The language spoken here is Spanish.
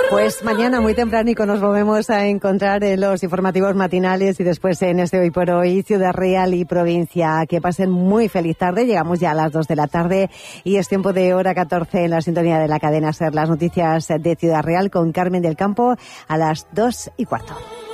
Pues mañana muy tempránico nos volvemos a encontrar en los informativos matinales y después en este Hoy por Hoy, Ciudad Real y provincia. Que pasen muy feliz tarde. Llegamos ya a las 2 de la tarde y es tiempo de hora 14 en la sintonía de la cadena SER. Las noticias de Ciudad Real con Carmen del Campo a las 2:15.